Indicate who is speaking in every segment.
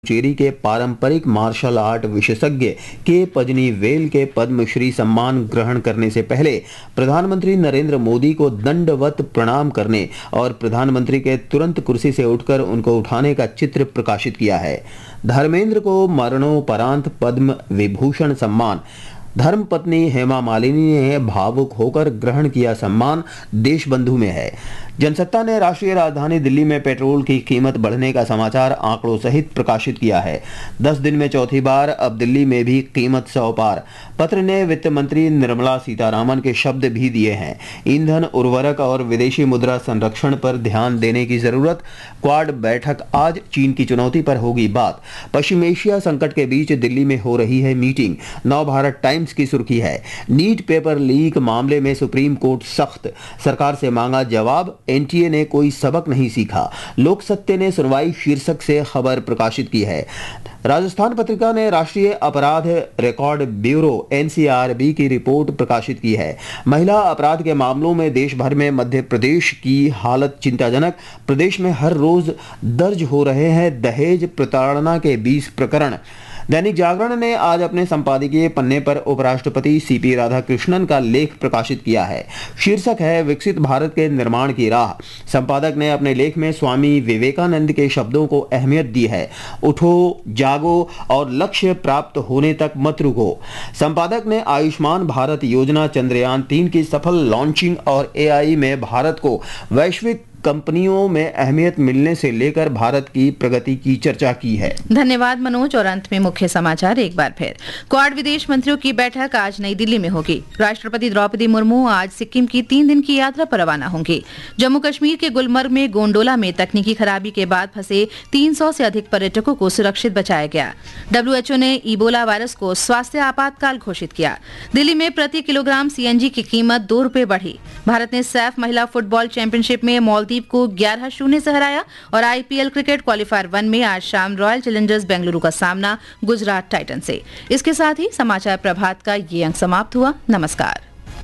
Speaker 1: पुडुचेरी के पारंपरिक martial art विशेषज्ञ के पजनी वेल के पद्मश्री सम्मान ग्रहण करने से पहले प्रधानमंत्री नरेंद्र मोदी को दंडवत प्रणाम करने और प्रधानमंत्री के तुरंत कुर्सी से उठकर उनको उठाने का चित्र प्रकाशित किया है। धर्मेंद्र को मरणोपरांत पद्म विभूषण सम्मान धर्मपत्नी हेमा मालिनी ने भावुक होकर ग्रहण किया। सम्मान देशबंधु में है। जनसत्ता ने राष्ट्रीय राजधानी दिल्ली में पेट्रोल की कीमत बढ़ने का समाचार आंकड़ों सहित प्रकाशित किया है। 10 दिन में चौथी बार अब दिल्ली में भी कीमत 100 पार। पत्र ने वित्त मंत्री निर्मला सीतारामन के शब्द भी दिए हैं। ईंधन, उर्वरक और विदेशी मुद्रा संरक्षण पर ध्यान देने की जरूरत। क्वाड बैठक आज चीन की चुनौती पर होगी बात। पश्चिम एशिया संकट के बीच दिल्ली में हो रही है मीटिंग। नव भारत टाइम्स की सुर्खी है, नीट पेपर लीक मामले में सुप्रीम कोर्ट सख्त, सरकार से मांगा जवाब। एनटीए ने कोई सबक नहीं सीखा, लोक सत्य ने सुनवाई शीर्षक से खबर प्रकाशित की है। राजस्थान पत्रिका ने राष्ट्रीय अपराध रिकॉर्ड ब्यूरो एनसीआरबी की रिपोर्ट प्रकाशित की है। महिला अपराध के मामलों में देश भर में मध्य प्रदेश की हालत चिंताजनक। प्रदेश में हर रोज दर्ज हो रहे हैं दहेज प्रताड़ना के 20 प्रकरण। दैनिक जागरण ने आज अपने संपादकीय पन्ने पर उपराष्ट्रपति सीपी राधाकृष्णन का लेख प्रकाशित किया है। शीर्षक है विकसित भारत के निर्माण की राह। संपादक ने अपने लेख में स्वामी विवेकानंद के शब्दों को अहमियत दी है, उठो, जागो और लक्ष्य प्राप्त होने तक मत रुको। संपादक ने आयुष्मान भारत योजना, चंद्रयान 3 की सफल लॉन्चिंग और एआई में भारत को वैश्विक कंपनियों में अहमियत मिलने से लेकर भारत की प्रगति की चर्चा की है।
Speaker 2: धन्यवाद मनोज। और अंत में मुख्य समाचार एक बार फिर। क्वाड विदेश मंत्रियों की बैठक आज नई दिल्ली में होगी। राष्ट्रपति द्रौपदी मुर्मू आज सिक्किम की 3 दिन की यात्रा पर रवाना होंगी। जम्मू कश्मीर के गुलमर्ग में गोंडोला में तकनीकी खराबी के बाद फंसे 300 से अधिक पर्यटकों को सुरक्षित बचाया गया। WHO ने इबोला वायरस को स्वास्थ्य आपातकाल घोषित किया। दिल्ली में प्रति किलोग्राम सीएनजी की कीमत 2 रुपए बढ़ी। भारत ने सैफ महिला फुटबॉल चैंपियनशिप में मालदीव को 11-0 से हराया। और आईपीएल क्रिकेट क्वालिफायर 1 में आज शाम रॉयल चैलेंजर्स बेंगलुरु का सामना गुजरात टाइटन से। इसके साथ ही समाचार प्रभात का ये अंक समाप्त हुआ। नमस्कार।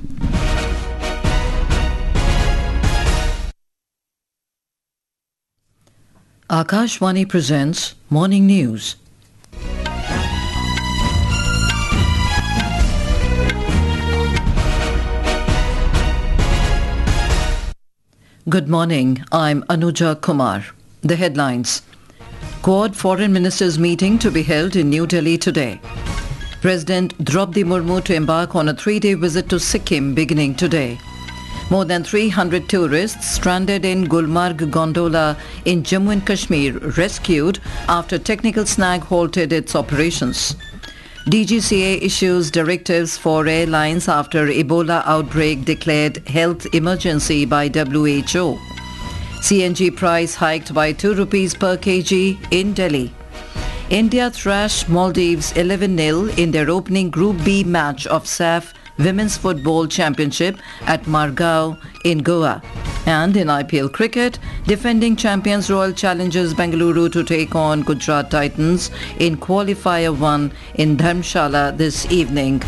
Speaker 3: Akashvani presents Morning News. Good morning, I'm Anuja Kumar. The headlines. Quad Foreign Ministers meeting to be held in New Delhi today. President Draupadi Murmu to embark on a 3-day visit to Sikkim beginning today. More than 300 tourists stranded in Gulmarg gondola in Jammu and Kashmir rescued after technical snag halted its operations. DGCA issues directives for airlines after Ebola outbreak declared health emergency by WHO. CNG price hiked by 2 rupees per kg in Delhi. India thrashed Maldives 11-0 in their opening Group B match of SAF Women's Football Championship at Margao in Goa. And in IPL cricket, defending champions Royal Challengers Bengaluru to take on Gujarat Titans in Qualifier 1 in Dharamshala this evening.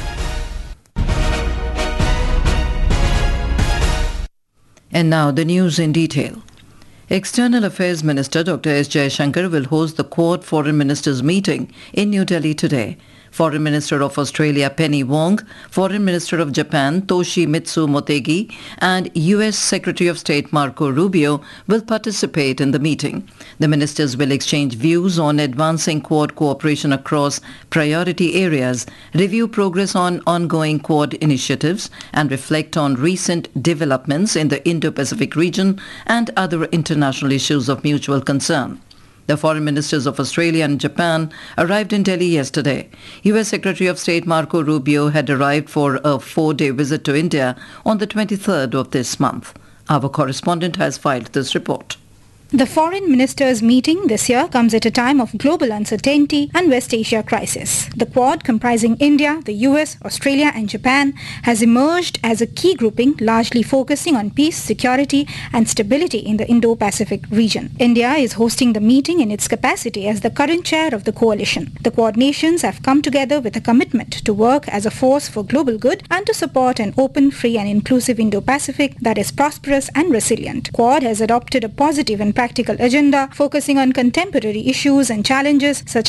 Speaker 3: And now the news in detail. External Affairs Minister Dr. S. Jaishankar will host the Quad Foreign Ministers meeting in New Delhi today. Foreign Minister of Australia Penny Wong, Foreign Minister of Japan Toshimitsu Motegi and US Secretary of State Marco Rubio will participate in the meeting. The ministers will exchange views on advancing Quad cooperation across priority areas, review progress on ongoing Quad initiatives and reflect on recent developments in the Indo-Pacific region and other international issues of mutual concern. The foreign ministers of Australia and Japan arrived in Delhi yesterday. US Secretary of State Marco Rubio had arrived for a 4-day visit to India on the 23rd of this month. Our correspondent has filed this report.
Speaker 4: The foreign ministers' meeting this year comes at a time of global uncertainty and West Asia crisis. The Quad, comprising India, the US, Australia and Japan, has emerged as a key grouping largely focusing on peace, security and stability in the Indo-Pacific region. India is hosting the meeting in its capacity as the current chair of the coalition. The Quad nations have come together with a commitment to work as a force for global good and to support an open, free and inclusive Indo-Pacific that is prosperous and resilient. Quad has adopted a positive and practical agenda focusing on contemporary issues and challenges such